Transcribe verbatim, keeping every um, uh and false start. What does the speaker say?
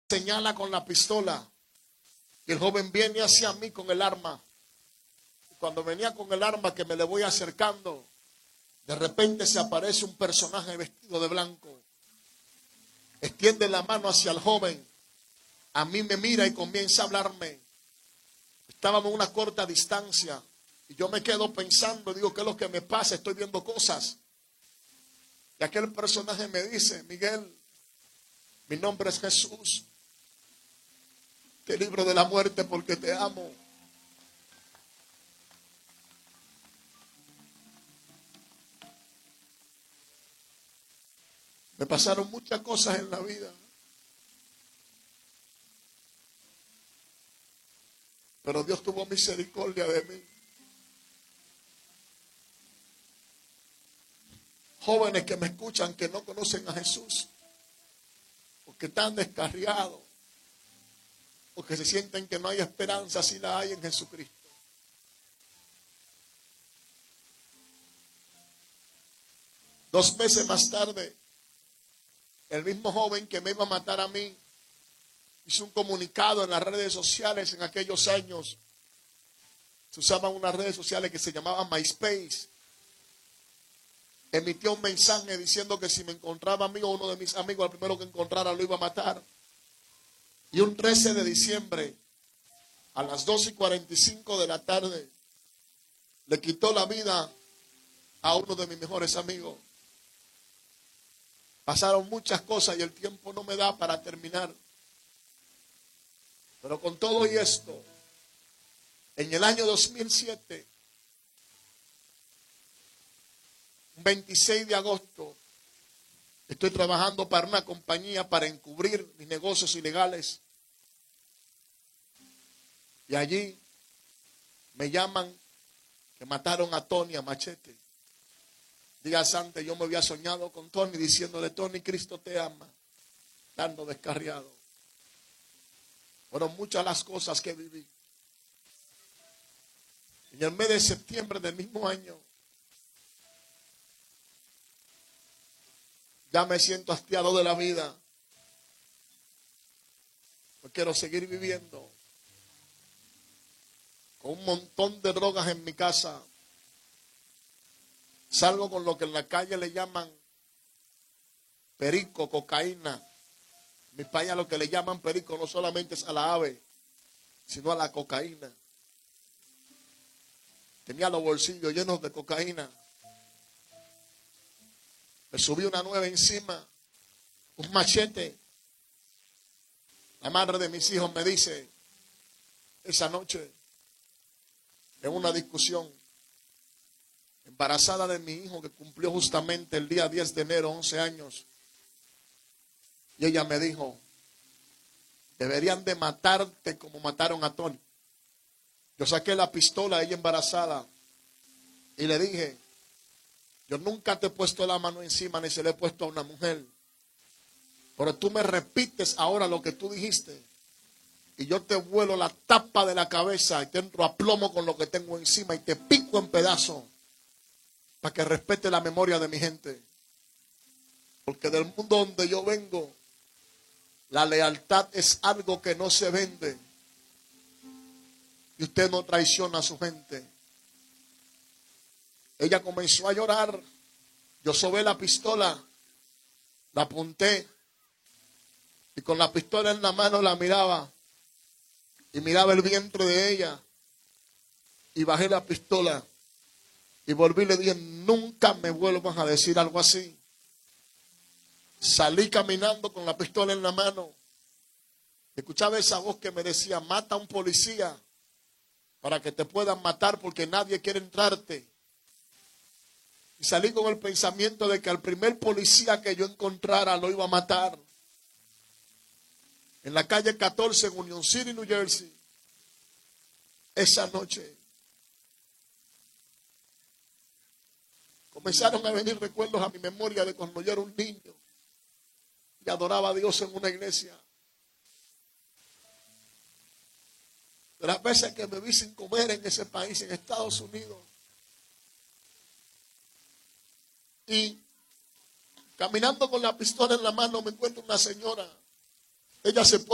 señala con la pistola y el joven viene hacia mí con el arma. Cuando venía con el arma que me le voy acercando, de repente se aparece un personaje vestido de blanco. Extiende la mano hacia el joven. A mí me mira y comienza a hablarme. Estábamos a una corta distancia y yo me quedo pensando, digo, ¿qué es lo que me pasa? Estoy viendo cosas. Y aquel personaje me dice, Miguel, mi nombre es Jesús. Te libro de la muerte porque te amo. Me pasaron muchas cosas en la vida. Pero Dios tuvo misericordia de mí. Jóvenes que me escuchan que no conocen a Jesús, o que están descarriados, o que se sienten que no hay esperanza si la hay en Jesucristo. Dos meses más tarde, el mismo joven que me iba a matar a mí hizo un comunicado en las redes sociales. En aquellos años se usaban unas redes sociales que se llamaban MySpace. Emitió un mensaje diciendo que si me encontraba a mí o uno de mis amigos, al primero que encontrara lo iba a matar. Y un trece de diciembre, a las dos y cuarenta y cinco de la tarde, le quitó la vida a uno de mis mejores amigos. Pasaron muchas cosas y el tiempo no me da para terminar. Pero con todo y esto, en el año dos mil siete, veintiséis de agosto, estoy trabajando para una compañía para encubrir mis negocios ilegales. Y allí me llaman que mataron a Tony a machete. Días antes yo me había soñado con Tony diciéndole, Tony, Cristo te ama, dando descarriado. Fueron muchas las cosas que viví. En el mes de septiembre del mismo año, ya me siento hastiado de la vida. No quiero seguir viviendo con un montón de drogas en mi casa. Salgo con lo que en la calle le llaman perico, cocaína. En mi país lo que le llaman perico no solamente es a la ave, sino a la cocaína. Tenía los bolsillos llenos de cocaína. Me subí una nueva encima, un machete. La madre de mis hijos me dice, esa noche, en una discusión, embarazada de mi hijo que cumplió justamente el día diez de enero, once años. Y ella me dijo, deberían de matarte como mataron a Tony. Yo saqué la pistola, ella embarazada, y le dije, yo nunca te he puesto la mano encima ni se le he puesto a una mujer. Pero tú me repites ahora lo que tú dijiste. Y yo te vuelo la tapa de la cabeza y te entro a plomo con lo que tengo encima y te pico en pedazos. Para que respete la memoria de mi gente. Porque del mundo donde yo vengo, la lealtad es algo que no se vende. Y usted no traiciona a su gente. Ella comenzó a llorar. Yo sobé la pistola, la apunté y con la pistola en la mano la miraba. Y miraba el vientre de ella. Y bajé la pistola. Y volví y le dije, nunca me vuelvas a decir algo así. Salí caminando con la pistola en la mano. Escuchaba esa voz que me decía, mata a un policía para que te puedan matar porque nadie quiere entrarte. Y salí con el pensamiento de que al primer policía que yo encontrara lo iba a matar. En la calle catorce en Union City, New Jersey. Esa noche comenzaron a venir recuerdos a mi memoria de cuando yo era un niño y adoraba a Dios en una iglesia. De las veces que me vi sin comer en ese país, en Estados Unidos. Y caminando con la pistola en la mano me encuentro una señora. Ella se